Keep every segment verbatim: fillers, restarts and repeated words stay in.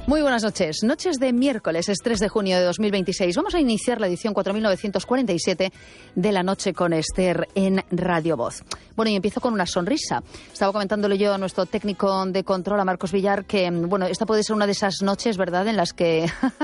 Muy buenas noches. Noches de miércoles, es tres de junio de dos mil veintiséis. Vamos a iniciar la edición cuatro mil novecientos cuarenta y siete de La Noche con Esther en Radio Voz. Bueno, y empiezo con una sonrisa. Estaba comentándole yo a nuestro técnico de control, a Marcos Villar, que, bueno, esta puede ser una de esas noches, ¿verdad?, en las que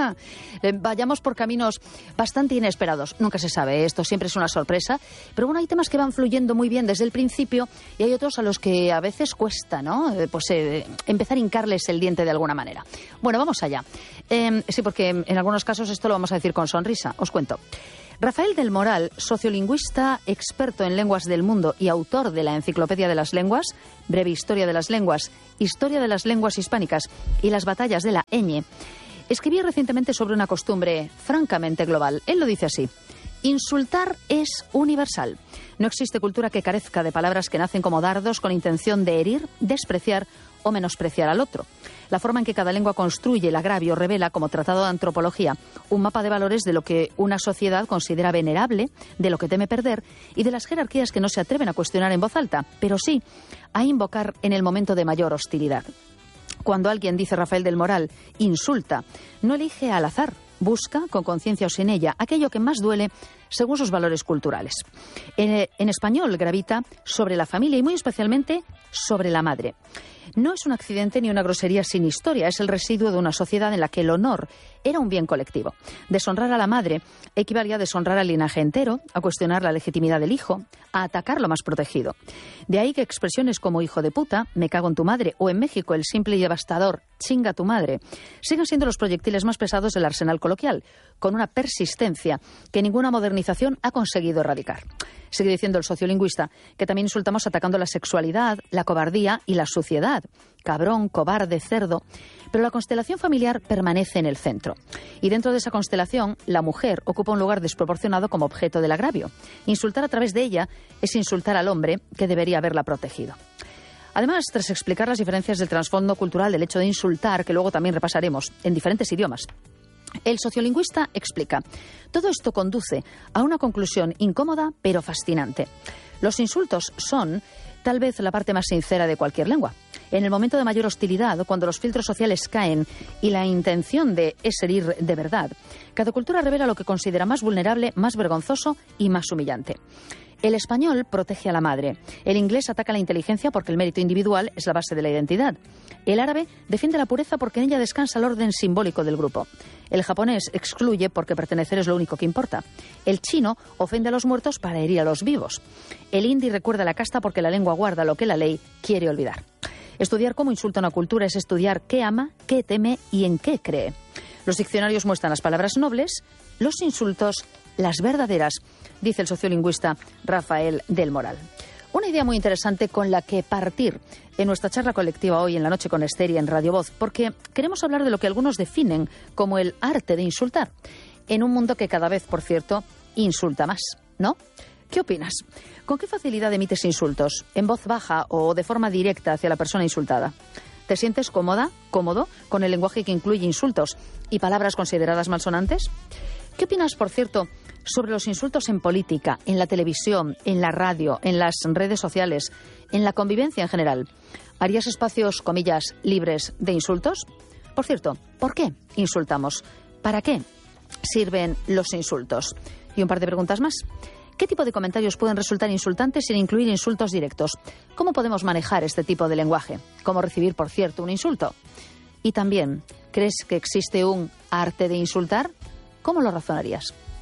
vayamos por caminos bastante inesperados. Nunca se sabe, esto siempre es una sorpresa. Pero bueno, hay temas que van fluyendo muy bien desde el principio y hay otros a los que a veces cuesta, ¿no?, pues eh, empezar a hincarles el diente de alguna manera. Bueno, vamos allá. Eh, sí, porque en algunos casos esto lo vamos a decir con sonrisa. Os cuento. Rafael del Moral, sociolingüista, experto en lenguas del mundo y autor de la Enciclopedia de las Lenguas, Breve Historia de las Lenguas, Historia de las Lenguas Hispánicas y las Batallas de la ñ, escribía recientemente sobre una costumbre francamente global. Él lo dice así: insultar es universal. No existe cultura que carezca de palabras que nacen como dardos con intención de herir, despreciar o menospreciar al otro. La forma en que cada lengua construye el agravio revela, como tratado de antropología, un mapa de valores de lo que una sociedad considera venerable, de lo que teme perder y de las jerarquías que no se atreven a cuestionar en voz alta, pero sí a invocar en el momento de mayor hostilidad. Cuando alguien, dice Rafael del Moral, insulta, no elige al azar, busca, con conciencia o sin ella, aquello que más duele según sus valores culturales. En, en español gravita sobre la familia y muy especialmente sobre la madre. No es un accidente ni una grosería sin historia, es el residuo de una sociedad en la que el honor era un bien colectivo. Deshonrar a la madre equivalía a deshonrar al linaje entero, a cuestionar la legitimidad del hijo, a atacar lo más protegido. De ahí que expresiones como hijo de puta, me cago en tu madre, o en México el simple y devastador chinga tu madre, sigan siendo los proyectiles más pesados del arsenal coloquial, con una persistencia que ninguna modernización ha conseguido erradicar. Sigue diciendo el sociolingüista que también insultamos atacando la sexualidad, la cobardía y la suciedad. Cabrón, cobarde, cerdo. Pero la constelación familiar permanece en el centro. Y dentro de esa constelación, la mujer ocupa un lugar desproporcionado como objeto del agravio. Insultar a través de ella es insultar al hombre que debería haberla protegido. Además, tras explicar las diferencias del trasfondo cultural del hecho de insultar, que luego también repasaremos en diferentes idiomas, el sociolingüista explica: todo esto conduce a una conclusión incómoda pero fascinante. Los insultos son tal vez la parte más sincera de cualquier lengua. En el momento de mayor hostilidad, cuando los filtros sociales caen y la intención de es herir de verdad, cada cultura revela lo que considera más vulnerable, más vergonzoso y más humillante. El español protege a la madre. El inglés ataca la inteligencia porque el mérito individual es la base de la identidad. El árabe defiende la pureza porque en ella descansa el orden simbólico del grupo. El japonés excluye porque pertenecer es lo único que importa. El chino ofende a los muertos para herir a los vivos. El hindi recuerda la casta porque la lengua guarda lo que la ley quiere olvidar. Estudiar cómo insulta una cultura es estudiar qué ama, qué teme y en qué cree. Los diccionarios muestran las palabras nobles, los insultos las verdaderas, dice el sociolingüista Rafael del Moral. Una idea muy interesante con la que partir en nuestra charla colectiva hoy en La Noche con Esther y en Radio Voz, porque queremos hablar de lo que algunos definen como el arte de insultar, en un mundo que cada vez, por cierto, insulta más, ¿no? ¿Qué opinas? ¿Con qué facilidad emites insultos? ¿En voz baja o de forma directa hacia la persona insultada? ¿Te sientes cómoda, cómodo, con el lenguaje que incluye insultos y palabras consideradas malsonantes? ¿Qué opinas, por cierto, sobre los insultos en política, en la televisión, en la radio, en las redes sociales, en la convivencia en general? ¿Harías espacios, comillas, libres de insultos? Por cierto, ¿por qué insultamos? ¿Para qué sirven los insultos? Y un par de preguntas más. ¿Qué tipo de comentarios pueden resultar insultantes sin incluir insultos directos? ¿Cómo podemos manejar este tipo de lenguaje? ¿Cómo recibir, por cierto, un insulto? Y también, ¿crees que existe un arte de insultar? ¿Cómo lo razonarías?